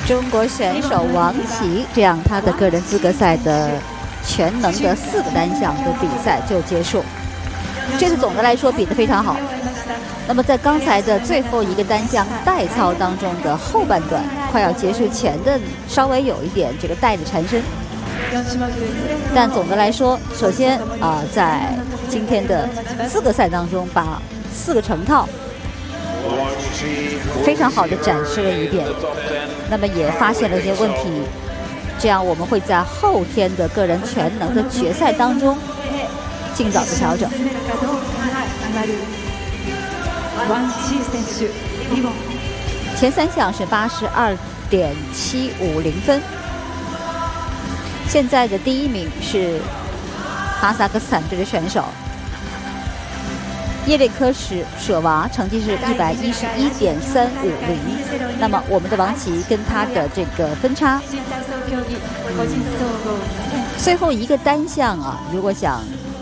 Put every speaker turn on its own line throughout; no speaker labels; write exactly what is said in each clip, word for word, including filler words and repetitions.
中国选手王琦，这样他的个人资格赛的全能的四个单项的比赛就结束。这次总的来说比得非常好。那么在刚才的最后一个单项带操当中的后半段，快要结束前的稍微有一点这个带的缠身。但总的来说，首先啊、呃，在今天的资格赛当中，把四个成套非常好的展示了一遍，那么也发现了一些问题，这样我们会在后天的个人全能的决赛当中尽早的调整。前三项是八十二点七五零分。现在的第一名是哈萨克斯坦队的选手叶列科什舍娃，成绩是一百一十一点三五零。那么我们的王琦跟他的这个分差，嗯、最后一个单项啊，如果想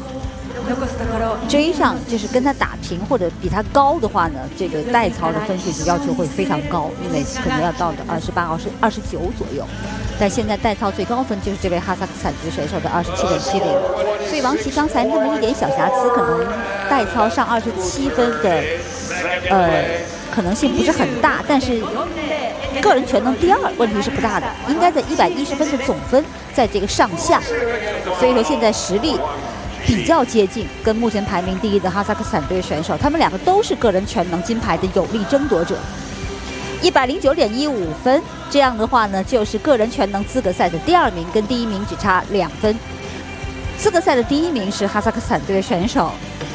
追上，就是跟他打平或者比他高的话呢，这个带操的分数就要求会非常高，因为可能要到的二十八、二十二十九左右。但现在带操最高分就是这位哈萨克斯坦籍选手的二十七点七零，所以王琦刚才那么一点小瑕疵，可能带操上二十七分的呃可能性不是很大，但是个人全能第二问题是不大的，应该在一百一十分的总分在这个上下，所以说现在实力比较接近，跟目前排名第一的哈萨克斯坦队选手，他们两个都是个人全能金牌的有力争夺者。一百零九点一五分，这样的话呢，就是个人全能资格赛的第二名，跟第一名只差两分。资格赛的第一名是哈萨克斯坦队的选手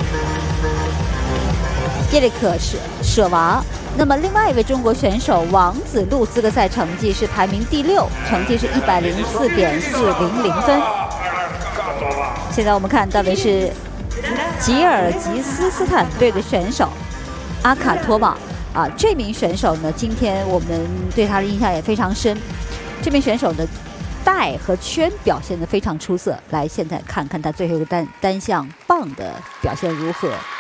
叶列科什舍娃，那么另外一位中国选手王子路资格赛成绩是排名第六，成绩是一百零四点四零零分。现在我们看到的是吉尔吉斯斯坦队的选手阿卡托瓦。啊，这名选手呢，今天我们对他的印象也非常深。这名选手的带和圈表现得非常出色。来，现在看看他最后一个单单项棒的表现如何。